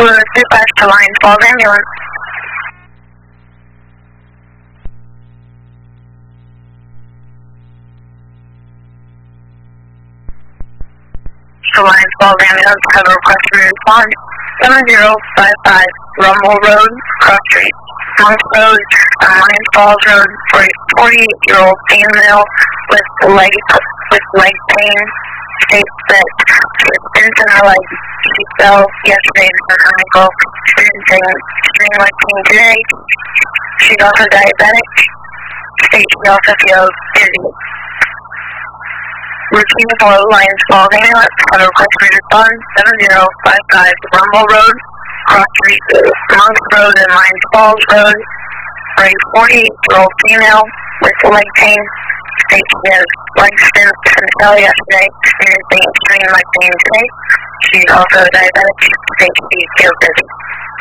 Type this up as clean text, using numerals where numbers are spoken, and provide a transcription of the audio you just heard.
Blue dispatch to Lions Falls ambulance. To Lions Falls ambulance, have a request to respond. 7055 Rumble Road, Cross Street, Monk Road, Lions Falls Road, for a 48-year-old female with leg pain. States that she has stents in her leg. She fell yesterday and hurt her ankle, experiencing extreme leg pain today. She's also diabetic. States she also feels dizzy. Routine for Lions Falls ambulance, have a request for respond. 7055 Rumble Road, Cross Street, Monk Road, and Lions Falls Road, for a 48-year-old female with leg pain. States she has leg stents and fell yesterday, experiencing extreme leg pain today. She's also diabetic. States she feels dizzy.